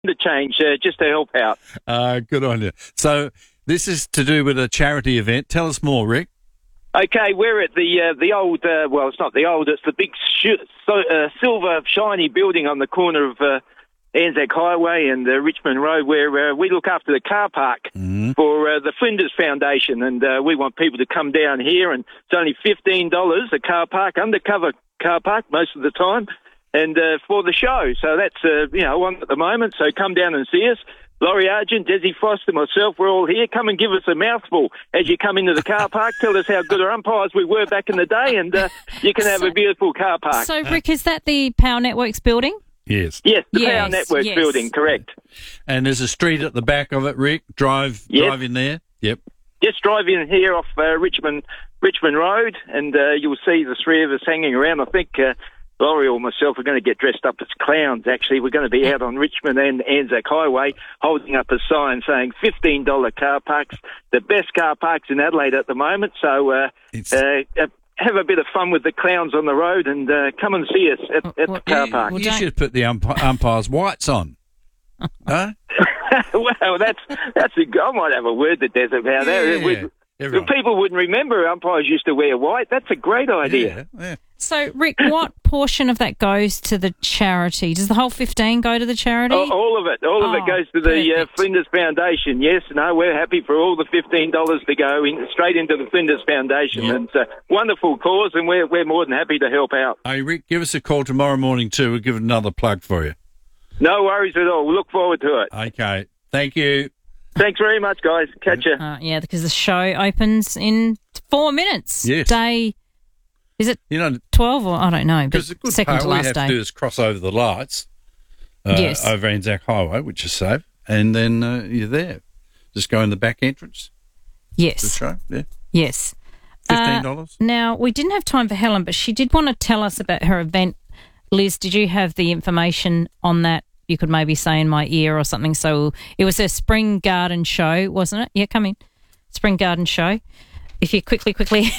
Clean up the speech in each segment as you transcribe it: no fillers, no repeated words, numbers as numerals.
to change just to help out. Good on you. So this is to do with a charity event. Tell us more, Rick. Okay, we're at the old, well, it's not the old, it's the big silver shiny building on the corner of Anzac Highway and Richmond Road, where we look after the car park for the Flinders Foundation, and we want people to come down here, and it's only $15 a car park, undercover car park most of the time, and for the show. So that's on at the moment. So come down and see us. Laurie Argent, Desi Foster, myself, we're all here. Come and give us a mouthful as you come into the car park. Tell us how good our umpires we were back in the day, and you can have a beautiful car park. So, Rick, is that the Power Networks building? Yes. Yes, the Power Networks building, correct. And there's a street at the back of it, Rick. Drive in there. Yep. Just drive in here off Richmond Road, and you'll see the three of us hanging around. I think Laurie or myself are going to get dressed up as clowns, actually. We're going to be out on Richmond and Anzac Highway holding up a sign saying $15 car parks, the best car parks in Adelaide at the moment. So have a bit of fun with the clowns on the road and come and see us at the car park. You should put the umpires' whites on. Huh? Well, that's I might have a word to Des about that. People wouldn't remember umpires used to wear white. That's a great idea. Yeah. So, Rick, what portion of that goes to the charity? Does the whole 15 go to the charity? All of it. All of it goes to the Flinders Foundation. Yes, no, we're happy for all the $15 to go straight into the Flinders Foundation. Yep. And it's a wonderful cause, and we're more than happy to help out. Hey, Rick, give us a call tomorrow morning too. We'll give another plug for you. No worries at all. We look forward to it. Okay. Thank you. Thanks very much, guys. Catch you. Because the show opens in 4 minutes. Yes. Day, is it 12 or I don't know, but the good second part to last we have day. to do is cross over the lights over Anzac Highway, which is safe, and then you're there. Just go in the back entrance. Yes. The show, yeah. Yes. $15. Now, we didn't have time for Helen, but she did want to tell us about her event. Liz, did you have the information on that? You could maybe say in my ear or something. So it was a spring garden show, wasn't it? Yeah, come in. Spring garden show. If you quickly,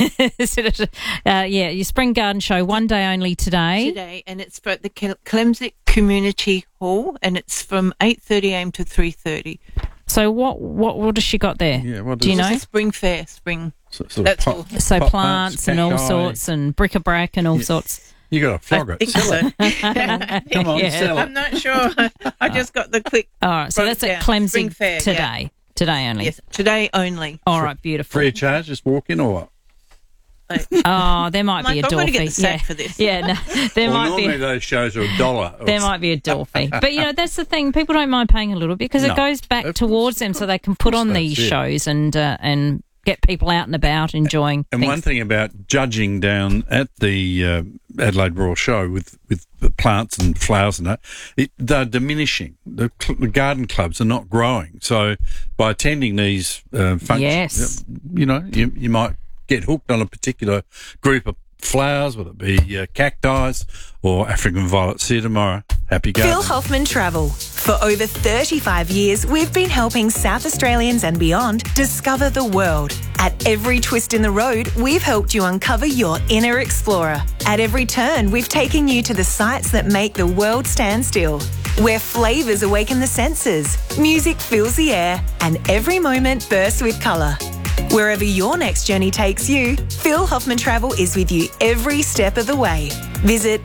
your spring garden show, one day only today. Today, and it's for the Klemzig Community Hall, and it's from 8:30am to 3:30. So what has she got there? Yeah, do you know? It's a spring fair, That's all. So plants and all sorts, and bric-a-brac and all sorts. You got to flog it. So. Come on, sell it. I'm not sure. I just got the quick. All right, so that's at Klemzig Fair, today. Yeah. Today only. Yes, today only. All right, beautiful. Free of charge, just walk in or what? Oh, there might be a I'm going to door get fee. the sack for this. Yeah, no, there might normally be. Those shows are $1. There might be a door fee, but that's the thing. People don't mind paying a little because it goes back towards them, so they can put on these shows and get people out and about enjoying. And things. one thing about judging down at the Adelaide Royal Show with the plants and flowers and that, they're diminishing. The garden clubs are not growing. So by attending these functions, you might get hooked on a particular group of flowers, whether it be cacti or African violet. See you tomorrow. Happy gardening. Phil Hoffman Travel. For over 35 years, we've been helping South Australians and beyond discover the world. At every twist in the road, we've helped you uncover your inner explorer. At every turn, we've taken you to the sights that make the world stand still. Where flavours awaken the senses, music fills the air, and every moment bursts with colour. Wherever your next journey takes you, Phil Hoffman Travel is with you every step of the way. Visit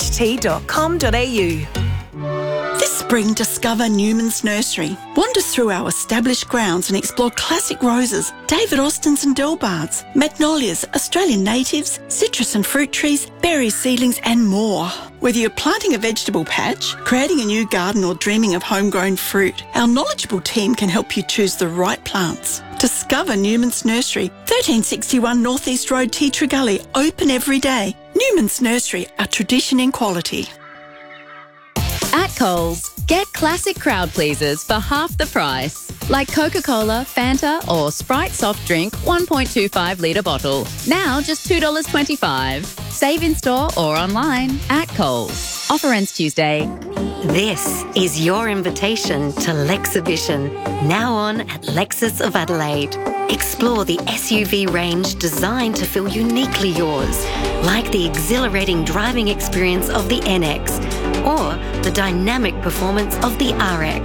pht.com.au. This spring, discover Newman's Nursery. Wander through our established grounds and explore classic roses, David Austins and Delbards, magnolias, Australian natives, citrus and fruit trees, berry seedlings and more. Whether you're planting a vegetable patch, creating a new garden or dreaming of homegrown fruit, our knowledgeable team can help you choose the right plants. Discover Newman's Nursery, 1361 North East Road, Tea Tree Gully, open every day. Newman's Nursery, a tradition in quality. At Coles, get classic crowd pleasers for half the price. Like Coca-Cola, Fanta or Sprite soft drink 1.25 litre bottle. Now just $2.25. Save in store or online at Coles. Offer ends Tuesday. This is your invitation to Lexhibition, now on at Lexus of Adelaide. Explore the SUV range designed to feel uniquely yours, like the exhilarating driving experience of the NX or the dynamic performance of the RX.